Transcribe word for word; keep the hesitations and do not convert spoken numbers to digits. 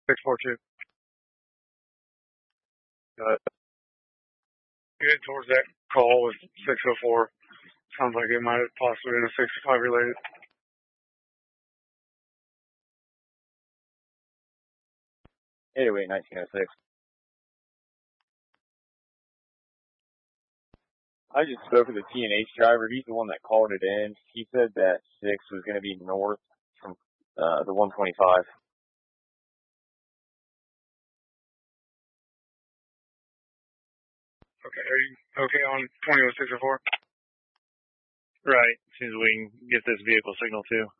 six four two. Uh, headed towards that call with six oh four. Sounds like it might have possibly been a sixty-five related. eight oh eight, nineteen oh six. I just spoke with the T and H driver. He's the one that called it in. He said that six was going to be north from uh, the one twenty-five. Okay, are you okay on twenty oh six oh four? Right, as soon as we can get this vehicle signal too.